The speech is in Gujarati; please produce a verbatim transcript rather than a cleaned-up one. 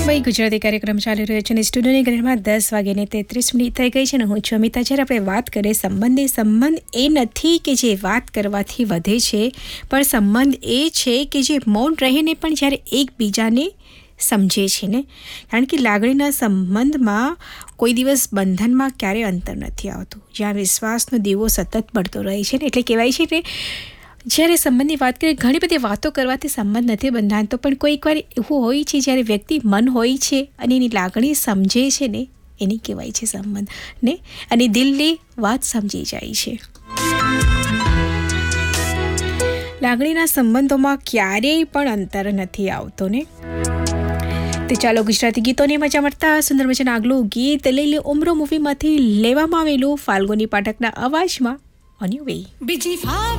વય ગુજરાતી કાર્યક્રમ ચાલી રહ્યો છે અને સ્ટુડિયોની ઘડીમાં દસ વાગ્યાને તેત્રીસ મિનિટ થઈ ગઈ છે અને હું છું અમિતા. જ્યારે આપણે વાત કરીએ સંબંધે, સંબંધ એ નથી કે જે વાત કરવાથી વધે છે, પણ સંબંધ એ છે કે જે મૌન રહીને પણ જ્યારે એકબીજાને સમજે છે ને. કારણ કે લાગણીના સંબંધમાં કોઈ દિવસ બંધનમાં ક્યારેય અંતર નથી આવતું, જ્યાં વિશ્વાસનો દીવો સતત બળતો રહે છે ને. એટલે કહેવાય છે કે જ્યારે સંબંધની વાત કરીએ, ઘણી બધી વાતો કરવાથી સંબંધ નથી બંધાતો, પણ કોઈક વાર એવું હોય છે જ્યારે વ્યક્તિ મન હોય છે અને એની લાગણી સમજે છે ને, એને કહેવાય છે સંબંધ ને. અને દિલની વાત સમજી જાય છે. લાગણીના સંબંધોમાં ક્યારેય પણ અંતર નથી આવતો ને. તો ચાલો ગુજરાતી ગીતોની મજા મળતા સુંદર મજાનું આગલું ગીત લઈ લે. ઉમરો મૂવીમાંથી લેવામાં આવેલું ફાલ્ગુની પાઠકના અવાજમાં ઓન યુ વે. બીજી